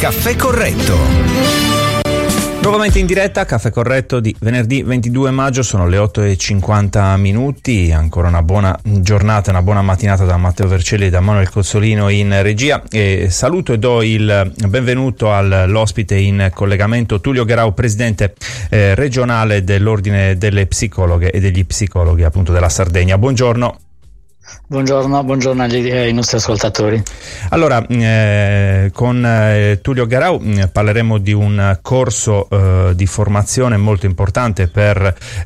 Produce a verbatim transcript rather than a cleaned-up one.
Caffè Corretto. Nuovamente in diretta, Caffè Corretto di venerdì ventidue maggio, sono le otto e cinquanta minuti, ancora una buona giornata, una buona mattinata da Matteo Vercelli e da Manuel Cozzolino in regia, e saluto e do il benvenuto all'ospite in collegamento, Tullio Gherau, presidente eh, regionale dell'Ordine delle Psicologhe e degli Psicologi appunto della Sardegna. Buongiorno. Buongiorno, buongiorno agli, ai nostri ascoltatori. Allora, eh, con eh, Tullio Gherau eh, parleremo di un corso eh, di formazione molto importante per